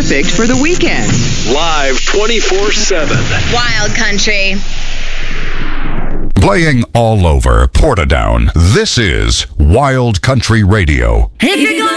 perfect for the weekend. Live 24/7. Wild Country. Playing all over Portadown, this is Wild Country Radio. If you're gonna